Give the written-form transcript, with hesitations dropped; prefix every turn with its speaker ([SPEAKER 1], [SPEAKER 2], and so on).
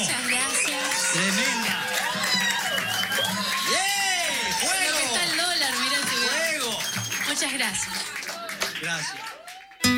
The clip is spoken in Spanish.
[SPEAKER 1] Muchas gracias.
[SPEAKER 2] Tremenda. ¡Yeah! ¡Fuego!
[SPEAKER 1] Lo que está el dólar, mirá si
[SPEAKER 2] ¡Fuego!
[SPEAKER 1] Muchas gracias.
[SPEAKER 2] Gracias.